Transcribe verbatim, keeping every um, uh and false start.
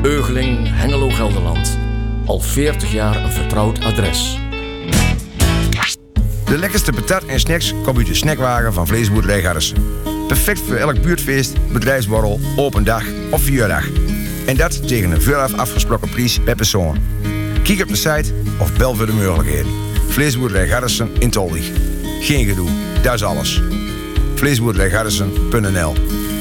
Eugeling, Hengelo, Gelderland. Al veertig jaar een vertrouwd adres. De lekkerste patat en snacks komt uit de snackwagen van Vleesboerderij Garressen. Perfect voor elk buurtfeest, bedrijfsborrel, open dag of verjaardag. En dat tegen een vooraf afgesproken prijs per persoon. Kijk op de site of bel voor de mogelijkheden. Vleesboerderij Garressen in Tolweg. Geen gedoe, dat is alles. vleesboerderijgarressen punt n l